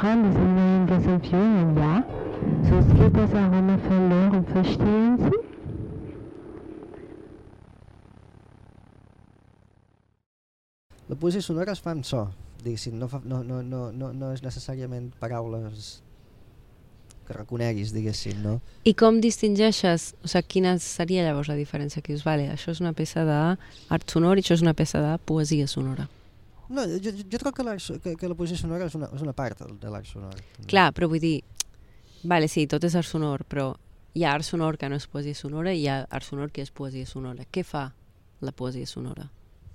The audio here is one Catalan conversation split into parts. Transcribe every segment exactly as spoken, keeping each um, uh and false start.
Programm ist in den Gesellschaften, ja. So es geht das auch immer verloren, verstehen Sie? La poesia sonora es fa amb so, diguéssim, no, fa, no, no, no, no, no és necessàriament paraules que reconeguis, diguéssim, no? I com distingeixes, o sigui, quina seria llavors la diferència que dius, vale, això és una peça d'art sonor i això és una peça de poesia sonora? No, jo, jo trobo que, que, que la poesia sonora és una, és una part de l'art sonor. Clar, però vull dir, vale, sí, tot és art sonor, però hi ha art sonor que no és poesia sonora i hi ha art sonor que és poesia sonora. Què fa la poesia sonora?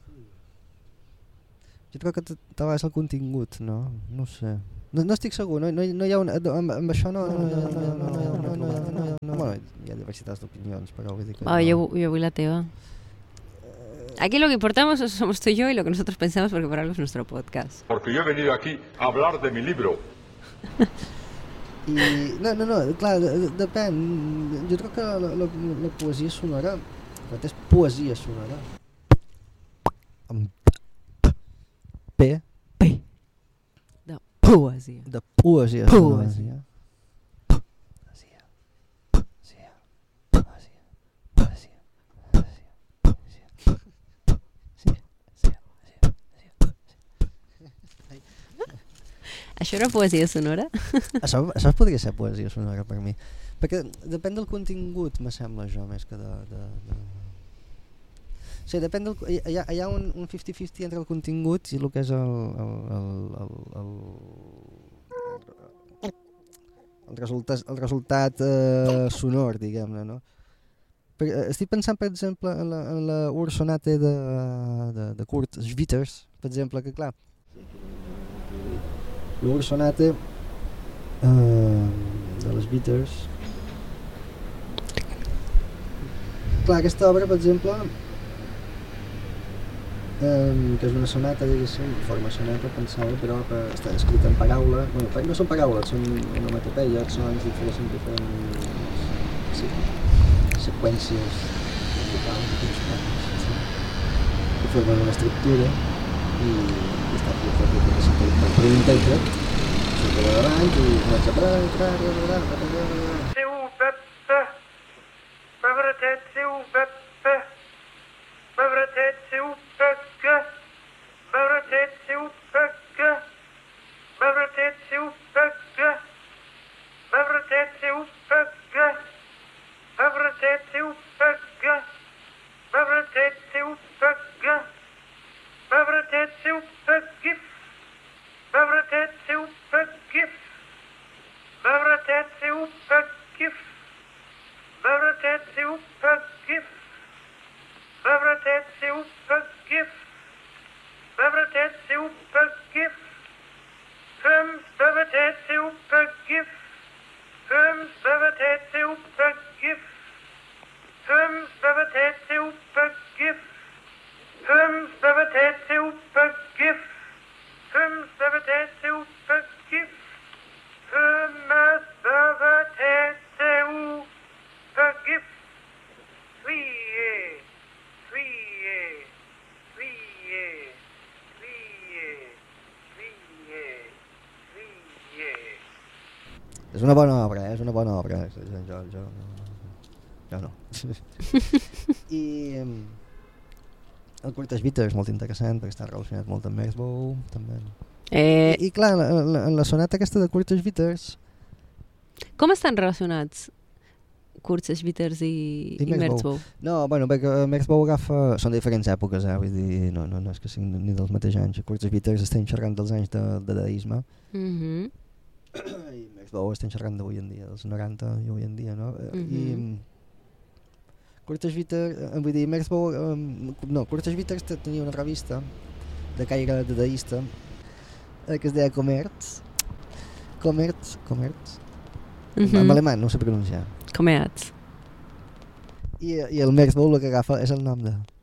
Jo crec que tal és el contingut, no? No sé. No, no estic segur, no, no, no hi ha una... Amb, amb això no... no, no, no, no, no, no, no, no, bueno, hi ha diversitats d'opinions, però vull dir que... Ah, yo, yo voy la teva. Aquí lo que importamos somos tú y yo y lo que nosotros pensamos, porque por algo es nuestro podcast. Porque yo he venido aquí a hablar de mi libro. I, no, no, no, clar, de, de, depèn. Jo crec que la, la, la poesia sonora, és poesia sonora. Amb P. P. De poesia. De poesia. Poesia. Poesia. Poesia. Poesia. Poesia. Poesia. Això era poesia sonora? Això, això podria ser poesia sonora per mi. Perquè depèn del contingut, me sembla jo, més que de... de, de... O sigui, depèn del... Hi ha, hi ha un, un cinquanta cinquanta entre el contingut i el que és el... el, el, el, el, el resultat, el resultat eh, sonor, diguem-ne, no? Perquè estic pensant, per exemple, en la, en la Ursonate de, de, de Kurt Schwitters, per exemple, que clar, l'Ursonate eh, de les Schwitters. Clar, aquesta obra, per exemple, eh, que és una sonata, diguéssim, forma sonata, pensava, però que està escrita en paraula. Bueno, no són paraules, són onomatopeia, sons diferents, diferents sí, seqüències musicals, que formen una estructura i està fet per un intèrpret, surt de davant i comença a És una bona obra, eh? És una bona obra. Jo, jo, jo, jo no. I el Kurt Schwitters és molt interessant perquè està relacionat molt amb Merzbow, també. Eh... I, I clar, en la, la sonata aquesta de Kurt Schwitters... Com estan relacionats Kurt Schwitters i, i, i Merzbow? No, bueno, perquè Merzbow agafa... Són de diferents èpoques, eh? Vull dir, no, no, no és que siguin ni dels mateixos anys. Kurt Schwitters estem xerrant dels anys de, de dadaisme. Mhm. I Merzbow estem xerrant d'avui en dia, dels noranta i avui en dia, no? Mm-hmm. I Kurt Schwitters, eh, vull dir, Merzbow, eh, no, Kurt Schwitters tenia una revista de caire dadaista eh, que es deia Commerz, Commerz, Commerz, mm-hmm. en alemany, no ho sé pronunciar. Commerz. I, i el Merzbow el que agafa és el nom de